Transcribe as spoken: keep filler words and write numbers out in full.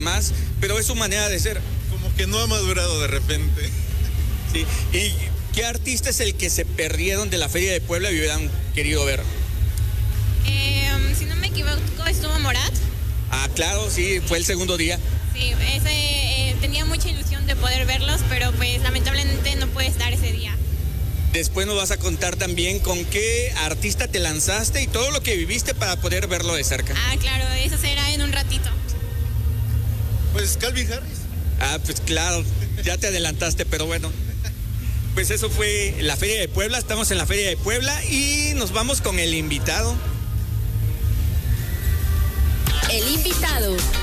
más, pero es su manera de ser. Como que no ha madurado de repente. Sí. ¿Y qué artista es el que se perdieron de la Feria de Puebla y hubieran querido ver? Eh, si no me equivoco, estuvo Morat. Ah, claro, sí, fue el segundo día. Sí, ese, eh, tenía mucha ilusión de poder verlos, pero pues lamentablemente no puede estar ese día. Después nos vas a contar también con qué artista te lanzaste y todo lo que viviste para poder verlo de cerca. Ah, claro, eso será en un ratito. Pues Calvin Harris. Ah, pues claro, ya te adelantaste, pero bueno. Pues eso fue la Feria de Puebla, estamos en la Feria de Puebla y nos vamos con el invitado. El invitado.